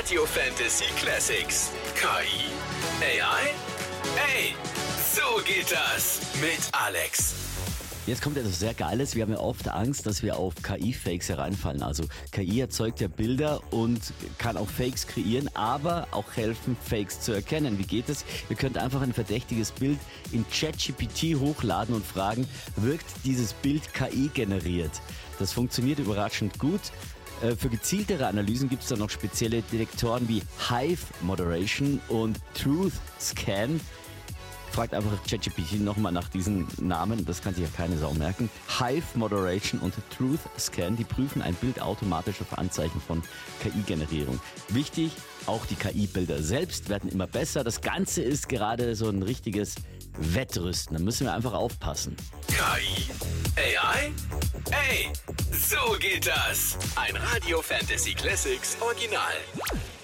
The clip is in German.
Radio Fantasy Classics. KI? AI? Hey, so geht das mit Alex. Jetzt kommt etwas sehr Geiles. Wir haben ja oft Angst, dass wir auf KI-Fakes hereinfallen. Also KI erzeugt ja Bilder und kann auch Fakes kreieren, aber auch helfen, Fakes zu erkennen. Wie geht es? Ihr könnt einfach ein verdächtiges Bild in ChatGPT hochladen und fragen, wirkt dieses Bild KI generiert? Das funktioniert überraschend gut. Für gezieltere Analysen gibt es dann noch spezielle Detektoren wie Hive Moderation und Truth Scan. Fragt einfach ChatGPT nochmal nach diesen Namen, das kann sich ja keine Sau merken. Hive Moderation und Truth Scan, die prüfen ein Bild automatisch auf Anzeichen von KI-Generierung. Wichtig, auch die KI-Bilder selbst werden immer besser. Das Ganze ist gerade so ein richtiges Wettrüsten, da müssen wir einfach aufpassen. KI? AI? Hey, so geht das. Ein Radio Fantasy Classics Original.